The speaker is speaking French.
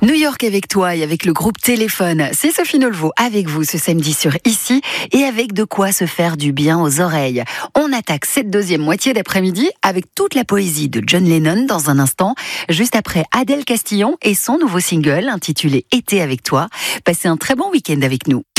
New York avec toi et avec le groupe Téléphone. C'est Sophie Nolvo avec vous ce samedi sur Ici et avec de quoi se faire du bien aux oreilles. On attaque cette deuxième moitié d'après-midi avec toute la poésie de John Lennon dans un instant, juste après Adèle Castillon et son nouveau single intitulé Été avec toi. Passez un très bon week-end avec nous.